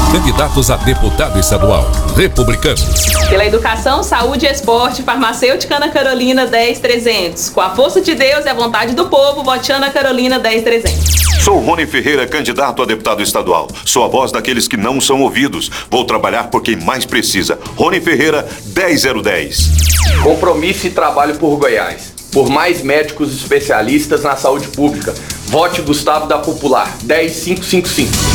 Candidatos a deputado estadual. Republicanos. Pela educação, saúde e esporte, farmacêutica Ana Carolina 10300. Com a força de Deus e a vontade do povo, vote Ana Carolina 10300. Sou Rony Ferreira, candidato a deputado estadual. Sou a voz daqueles que não são ouvidos. Vou trabalhar por quem mais precisa. Rony Ferreira 10010. Compromisso e trabalho por Goiás. Por mais médicos especialistas na saúde pública. Vote Gustavo da Popular 10555.